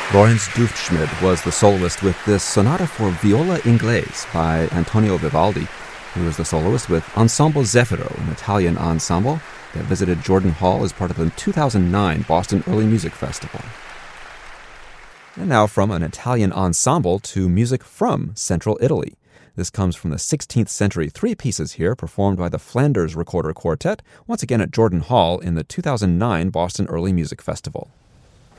Lorenz Dufschmid was the soloist with this Sonata for Viola Inglese by Antonio Vivaldi. He was the soloist with Ensemble Zeffiro, an Italian ensemble that visited Jordan Hall as part of the 2009 Boston Early Music Festival. And now from an Italian ensemble to music from Central Italy. This comes from the 16th century, three pieces here performed by the Flanders Recorder Quartet, once again at Jordan Hall in the 2009 Boston Early Music Festival.